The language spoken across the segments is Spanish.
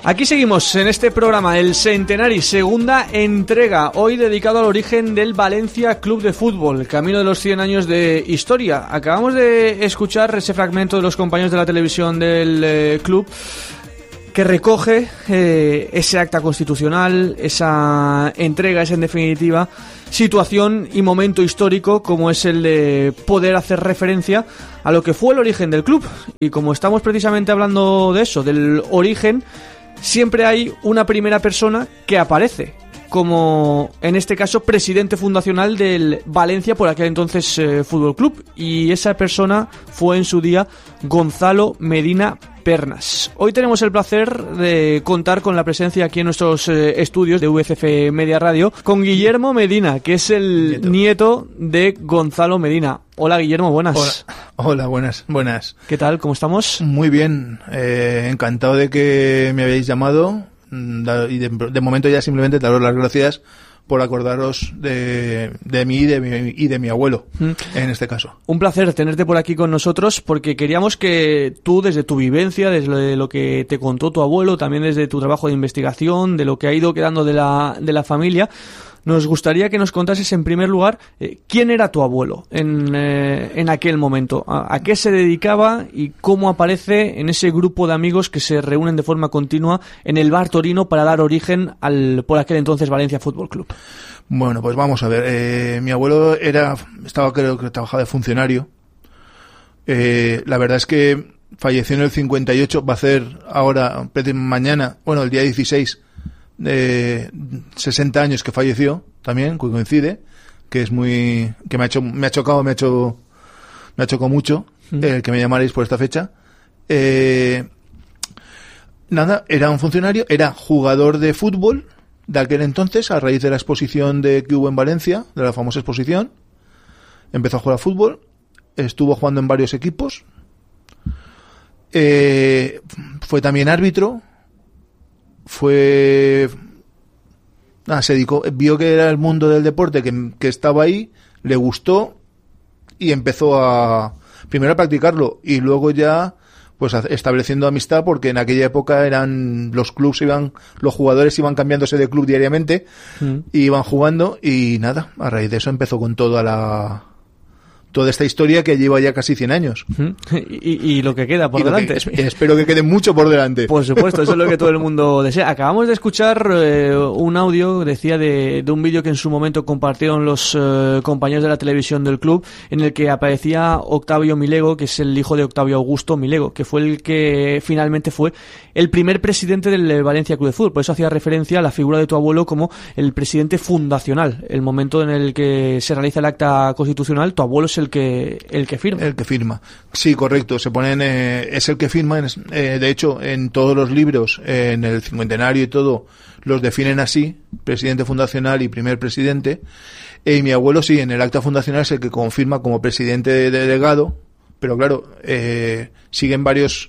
Aquí seguimos en este programa, el Centenari, segunda entrega, hoy dedicado al origen del Valencia Club de Fútbol, camino de los 100 años de historia. Acabamos de escuchar ese fragmento de los compañeros de la televisión del club que recoge ese acta constitucional, esa entrega, esa en definitiva situación y momento histórico como es el de poder hacer referencia a lo que fue el origen del club. Y como estamos precisamente hablando de eso, del origen, siempre hay una primera persona que aparece como, en este caso, presidente fundacional del Valencia, por aquel entonces Fútbol Club, y esa persona fue en su día Gonzalo Medina Pernas. Hoy tenemos el placer de contar con la presencia aquí en nuestros estudios de VCF Media Radio con Guillermo Medina, que es el nieto de Gonzalo Medina. Hola Guillermo, buenas. Hola, buenas. ¿Qué tal? ¿Cómo estamos? Muy bien, encantado de que me habéis llamado y de momento ya simplemente daros las gracias por acordaros de mí y de mi abuelo, en este caso. Un placer tenerte por aquí con nosotros, porque queríamos que tú, desde tu vivencia, desde lo que te contó tu abuelo, también desde tu trabajo de investigación, de lo que ha ido quedando de la familia, nos gustaría que nos contases en primer lugar quién era tu abuelo en aquel momento, a qué se dedicaba y cómo aparece en ese grupo de amigos que se reúnen de forma continua en el Bar Torino para dar origen al, por aquel entonces, Valencia Fútbol Club. Bueno, pues vamos a ver. Mi abuelo creo que trabajaba de funcionario. La verdad es que falleció en el 58, va a ser ahora, mañana, el día 16, 60 años que falleció también, que coincide, que es que me ha chocado mucho el que me llamarais por esta fecha. Era un funcionario, era jugador de fútbol de aquel entonces, a raíz de la exposición que hubo en Valencia, de la famosa exposición. Empezó a jugar a fútbol, estuvo jugando en varios equipos, fue también árbitro. Se dedicó, vio que era el mundo del deporte que estaba ahí, le gustó y empezó primero a practicarlo y luego ya pues estableciendo amistad, porque en aquella época los jugadores iban cambiándose de club diariamente, iban jugando y nada, a raíz de eso empezó con toda esta historia que lleva ya casi 100 años. Y lo que queda por delante. Espero que quede mucho por delante. Por supuesto, eso es lo que todo el mundo desea. Acabamos de escuchar un audio, decía, de un vídeo que en su momento compartieron los compañeros de la televisión del club, en el que aparecía Octavio Milego, que es el hijo de Octavio Augusto Milego, que fue el que finalmente fue el primer presidente del Valencia Club de Fútbol. Por eso hacía referencia a la figura de tu abuelo como el presidente fundacional. El momento en el que se realiza el acta constitucional, tu abuelo es el que firma. El que firma. Sí, correcto. Es el que firma. De hecho, en todos los libros, en el cincuentenario y todo, los definen así: presidente fundacional y primer presidente. Y mi abuelo, sí, en el acta fundacional es el que confirma como presidente delegado. Pero claro, siguen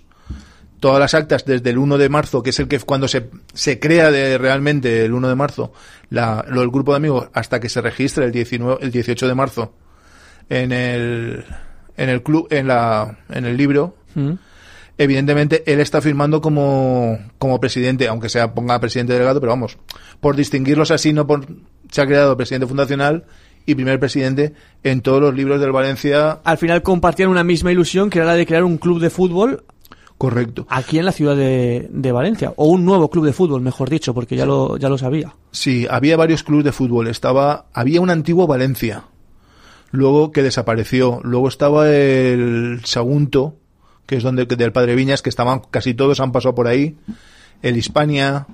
todas las actas desde el 1 de marzo, que es cuando se crea realmente el 1 de marzo, el grupo de amigos, hasta que se registra el 18 de marzo en el club, en el libro. Evidentemente él está firmando como presidente, aunque ponga presidente delegado, pero vamos, por distinguirlos así, se ha creado presidente fundacional y primer presidente en todos los libros del Valencia. Al final compartían una misma ilusión, que era la de crear un club de fútbol. Correcto. Aquí en la ciudad de Valencia, o un nuevo club de fútbol, mejor dicho, porque ya lo sabía. Sí, había varios clubes de fútbol. Había un antiguo Valencia, luego que desapareció. Luego estaba el Sagunto, que es del Padre Viñas, que estaban, casi todos han pasado por ahí. El Hispania,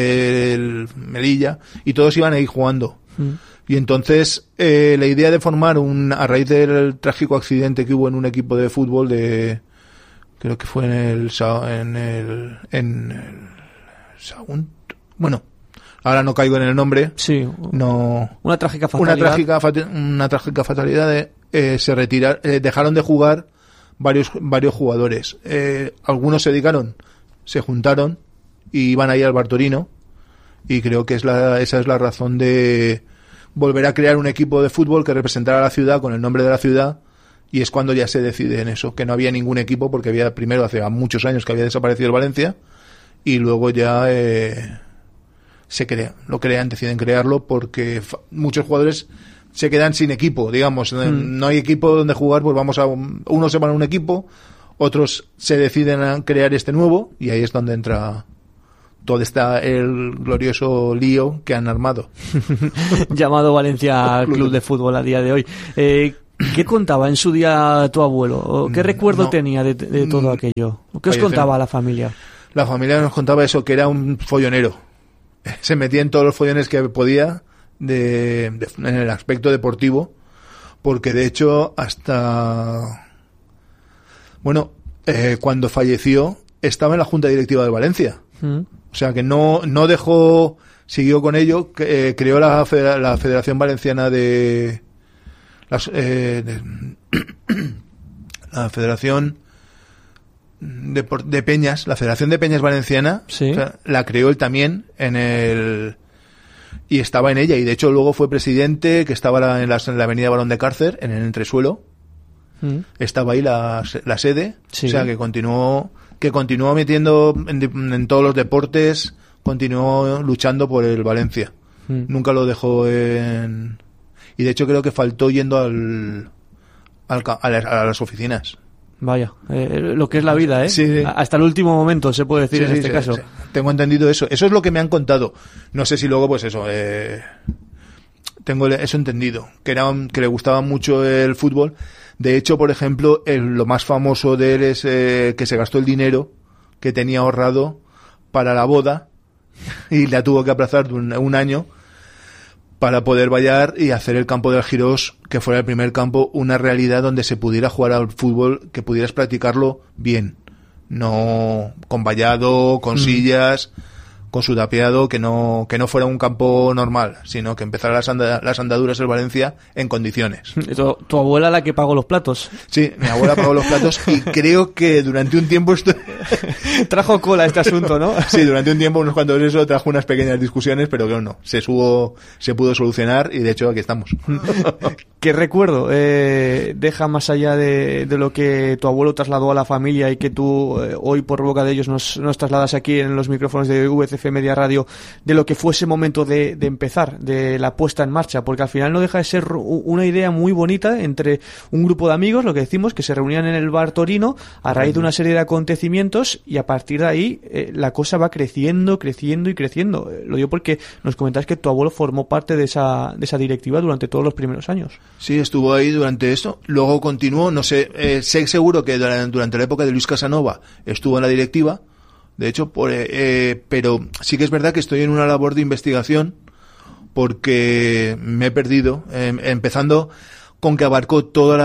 el Melilla, y todos iban ahí jugando. Y entonces la idea de formar a raíz del trágico accidente que hubo en un equipo de fútbol creo que fue en el Sagunto. Bueno, ahora no caigo en el nombre. Sí. No. Una trágica fatalidad. Una trágica fatalidad se retiraron, dejaron de jugar varios jugadores. Algunos se juntaron y iban ahí al Bar Torino, y creo que esa es la razón de volver a crear un equipo de fútbol que representara a la ciudad con el nombre de la ciudad. Y es cuando ya se decide en eso, que no había ningún equipo, porque hace muchos años que había desaparecido el Valencia, y luego ya deciden crearlo porque muchos jugadores se quedan sin equipo, digamos, no hay equipo donde jugar, pues unos se van a un equipo, otros se deciden a crear este nuevo, y ahí es donde entra todo el glorioso lío que han armado. Llamado Valencia Club de Fútbol a día de hoy. ¿Qué contaba en su día tu abuelo? ¿Qué recuerdo tenía de todo aquello? ¿Qué os contaba la familia? La familia nos contaba eso, que era un follonero. Se metía en todos los follones que podía en el aspecto deportivo, porque de hecho cuando falleció estaba en la junta directiva de Valencia. O sea que no dejó, siguió con ello, creó la Federación Valenciana la Federación de Peñas, la Federación de Peñas Valenciana, ¿sí? O sea, la creó él también y estaba en ella, y de hecho luego fue presidente, que estaba en la avenida Barón de Cárcer, en el entresuelo. Estaba ahí la sede, sí. O sea que continuó metiendo en todos los deportes, continuó luchando por el Valencia. Nunca lo dejó y de hecho creo que faltó yendo a las oficinas. Vaya, lo que es la vida, ¿eh? Sí. Hasta el último momento, se puede decir en este caso. Sí. Tengo entendido eso. Eso es lo que me han contado. No sé si luego, pues eso, tengo eso entendido. Que le gustaba mucho el fútbol. De hecho, por ejemplo, lo más famoso de él es que se gastó el dinero que tenía ahorrado para la boda y la tuvo que aplazar un año para poder vallar y hacer el campo del Girós, que fuera el primer campo, una realidad donde se pudiera jugar al fútbol, que pudieras practicarlo bien, no con vallado, con sillas, con su tapiado, que no fuera un campo normal, sino que empezara las andaduras del Valencia en condiciones. ¿Tu abuela la que pagó los platos? Sí, mi abuela pagó los platos y creo que durante un tiempo trajo cola este asunto, ¿no? Sí, durante un tiempo, unos cuantos de eso, trajo unas pequeñas discusiones, pero que no, se pudo solucionar y de hecho aquí estamos. ¿Qué recuerdo deja más allá de lo que tu abuelo trasladó a la familia y que tú hoy por boca de ellos nos trasladas aquí en los micrófonos de VCF Media Radio, de lo que fue ese momento de empezar, de la puesta en marcha? Porque al final no deja de ser una idea muy bonita entre un grupo de amigos, lo que decimos, que se reunían en el bar Torino a raíz de una serie de acontecimientos, y a partir de ahí la cosa va creciendo y creciendo. Lo digo porque nos comentáis que tu abuelo formó parte de esa directiva durante todos los primeros años. Sí, estuvo ahí durante esto, luego continuó, no sé, sé seguro que durante la época de Luis Casanova estuvo en la directiva, de hecho, pero sí que es verdad que estoy en una labor de investigación porque me he perdido, empezando con que abarcó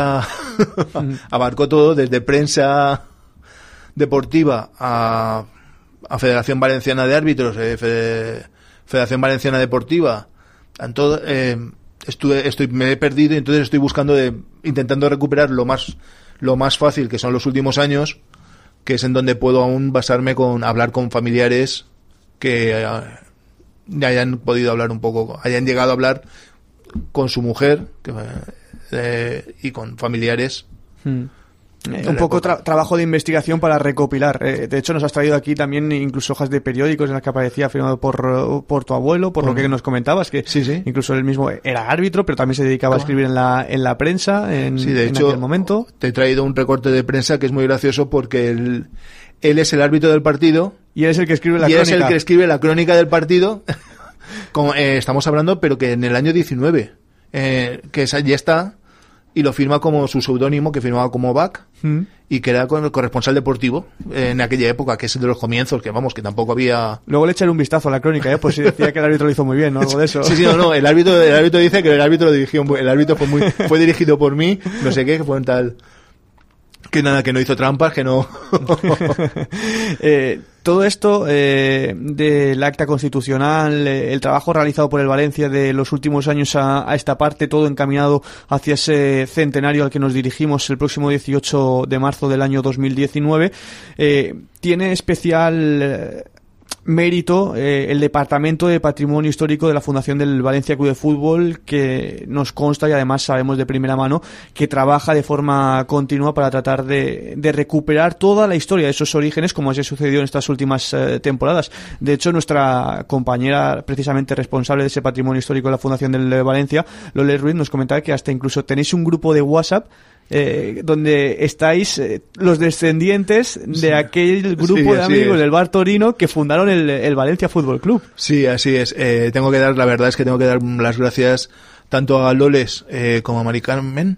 abarcó todo, desde prensa deportiva a Federación Valenciana de Árbitros, Federación Valenciana Deportiva, todo, me he perdido, y entonces estoy intentando recuperar lo más fácil, que son los últimos años, que es en donde puedo aún basarme hablar con familiares que hayan podido hablar un poco, hayan llegado a hablar con su mujer y con familiares. Un poco trabajo de investigación para recopilar. De hecho, nos has traído aquí también incluso hojas de periódicos en las que aparecía firmado por tu abuelo, por lo que nos comentabas, que sí. Incluso él mismo era árbitro, pero también se dedicaba a escribir en la prensa en aquel momento. Te he traído un recorte de prensa que es muy gracioso porque él es el árbitro del partido. Y él es el que escribe la crónica. Y es el que escribe la crónica del partido. Estamos hablando, pero que en el año 19, que ya está, y lo firma como su seudónimo, que firmaba como Bach, y que era corresponsal deportivo en aquella época, que es de los comienzos, que tampoco había... Luego le echaré un vistazo a la crónica, pues si decía que el árbitro lo hizo muy bien, ¿no? Algo de eso. Sí, no, el árbitro dice que el árbitro lo dirigió, el árbitro fue dirigido por mí, no sé qué, que fue tal... Que nada, que no hizo trampas, que no... Todo esto del acta constitucional, el trabajo realizado por el Valencia de los últimos años a esta parte, todo encaminado hacia ese centenario al que nos dirigimos el próximo 18 de marzo del año 2019, tiene especial mérito el Departamento de Patrimonio Histórico de la Fundación del Valencia Club de Fútbol, que nos consta y además sabemos de primera mano que trabaja de forma continua para tratar de recuperar toda la historia de esos orígenes, como así ha sucedido en estas últimas temporadas. De hecho, nuestra compañera precisamente responsable de ese patrimonio histórico de la Fundación del Valencia, Loles Ruiz, nos comentaba que hasta incluso tenéis un grupo de WhatsApp donde estáis los descendientes de aquel grupo de amigos del Bar Torino que fundaron el Valencia Fútbol Club. Sí, así es. La verdad es que tengo que dar las gracias tanto a Loles como a Mari Carmen,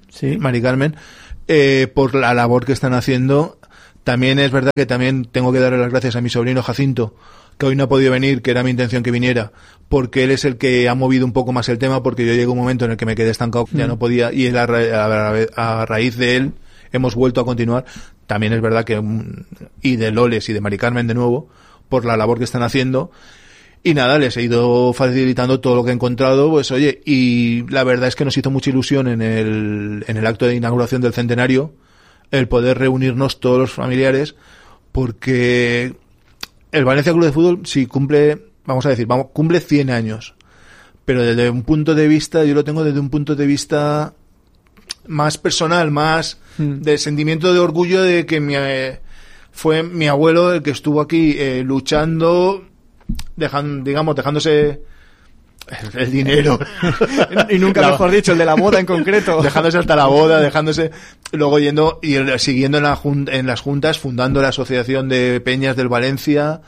por la labor que están haciendo. También es verdad que también tengo que darle las gracias a mi sobrino Jacinto, que hoy no ha podido venir, que era mi intención que viniera, porque él es el que ha movido un poco más el tema, porque yo llegué a un momento en el que me quedé estancado, ya no podía, y él, a raíz de él hemos vuelto a continuar. También es verdad que, y de Loles y de Mari Carmen de nuevo, por la labor que están haciendo, y nada, les he ido facilitando todo lo que he encontrado, pues oye, y la verdad es que nos hizo mucha ilusión en el acto de inauguración del centenario, el poder reunirnos todos los familiares, porque el Valencia Club de Fútbol sí cumple 100 años, pero desde un punto de vista, yo lo tengo desde un punto de vista más personal, más de sentimiento de orgullo de que fue mi abuelo el que estuvo aquí luchando, dejándose el dinero y nunca mejor dicho, el de la boda en concreto, dejándose hasta la boda, luego yendo y siguiendo en las juntas, fundando la Asociación de Peñas del Valencia.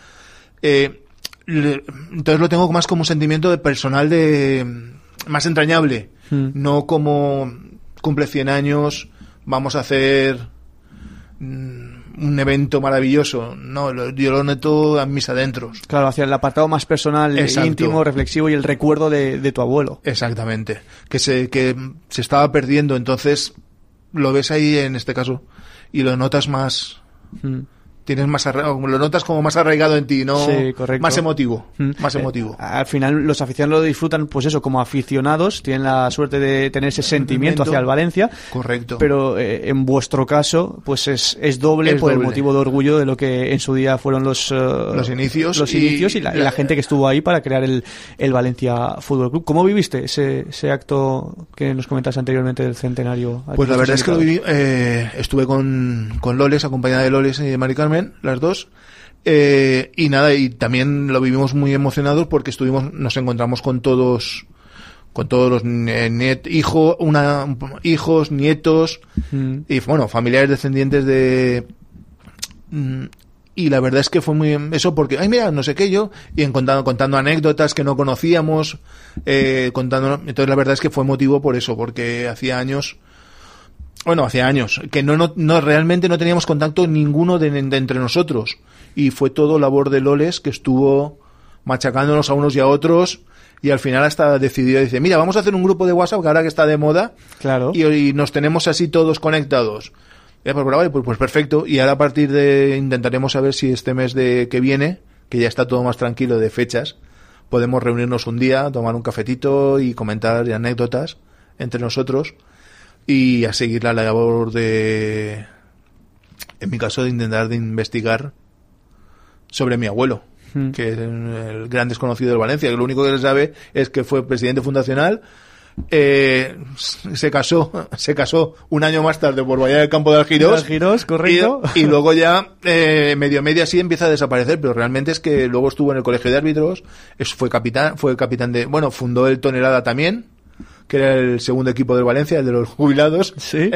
Entonces lo tengo más como un sentimiento de personal, más entrañable, no como cumple 100 años, vamos a hacer un evento maravilloso. No, yo lo noto a mis adentros. Claro, hacia el apartado más personal, íntimo, reflexivo y el recuerdo de tu abuelo. Exactamente. Que se estaba perdiendo, entonces lo ves ahí en este caso y lo notas más. Lo notas como más arraigado en ti, ¿no? Sí, correcto. Más emotivo, más emotivo. Al final los aficionados lo disfrutan, pues eso, como aficionados, tienen la suerte de tener ese sentimiento hacia el Valencia. Correcto. Pero en vuestro caso, pues es doble por el motivo de orgullo de lo que en su día fueron los inicios y la gente que estuvo ahí para crear el Valencia Fútbol Club. ¿Cómo viviste ese acto que nos comentaste anteriormente del centenario? Pues la verdad es que lo viví, estuve con Loles, acompañada de Loles y de Mari Carmen, las dos, y nada, y también lo vivimos muy emocionados porque nos encontramos con todos los hijos, nietos y bueno, familiares descendientes y la verdad es que fue muy eso, porque ay mira, no sé qué, y contando anécdotas que no conocíamos, entonces la verdad es que fue motivo por eso, porque hacía años que no realmente no teníamos contacto ninguno de entre nosotros, y fue todo labor de Loles, que estuvo machacándonos a unos y a otros, y al final hasta decidió, dice, mira, vamos a hacer un grupo de WhatsApp que ahora que está de moda, claro, y nos tenemos así todos conectados. Pues perfecto, y ahora a partir de intentaremos saber si este mes que viene, que ya está todo más tranquilo de fechas, podemos reunirnos un día, tomar un cafetito y comentar anécdotas entre nosotros, y a seguir la labor en mi caso, de intentar de investigar sobre mi abuelo, que es el gran desconocido del Valencia, que lo único que se sabe es que fue presidente fundacional, se casó un año más tarde por Bahía del Campo de Algirós, correcto, y luego ya medio así empieza a desaparecer, pero realmente es que luego estuvo en el colegio de árbitros, fue capitán fundó el Tonelada también, que era el segundo equipo del Valencia, el de los jubilados. Sí.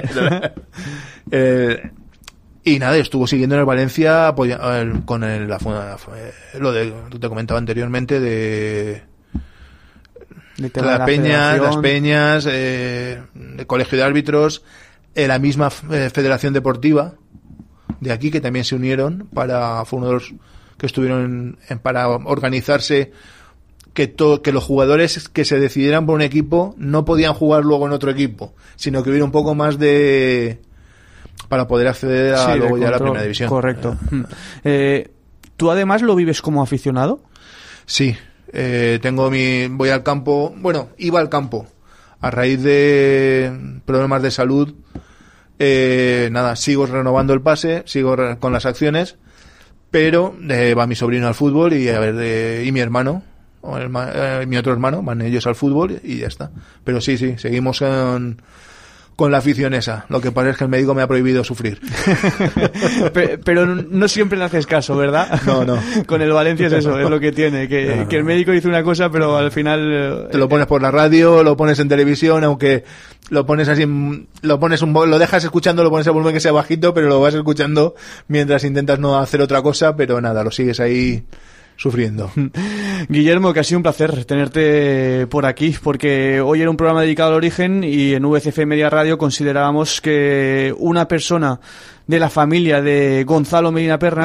Y nada, estuvo siguiendo en el Valencia con lo que te comentaba anteriormente de las peñas, el colegio de árbitros, la misma federación deportiva de aquí, que también se unieron fue uno de los que estuvieron para organizarse, que los jugadores que se decidieran por un equipo no podían jugar luego en otro equipo, sino que hubiera un poco más para poder acceder a la primera división. Correcto. ¿Tú además lo vives como aficionado? Sí, voy al campo, iba al campo a raíz de problemas de salud. Sigo renovando el pase, sigo con las acciones, pero va mi sobrino al fútbol y y mi hermano, mi otro hermano, van ellos al fútbol y ya está. Pero sí, seguimos con la afición esa. Lo que pasa es que el médico me ha prohibido sufrir. Pero no siempre le haces caso, ¿verdad? No. Con el Valencia es eso, es lo que tiene, que el médico dice una cosa, pero al final... Te lo pones por la radio, lo pones en televisión, aunque lo pones así, lo dejas escuchando, lo pones a volumen que sea bajito, pero lo vas escuchando mientras intentas no hacer otra cosa, pero nada, lo sigues ahí sufriendo. Guillermo, que ha sido un placer tenerte por aquí, porque hoy era un programa dedicado al origen y en VCF Media Radio considerábamos que una persona de la familia de Gonzalo Medina Pernas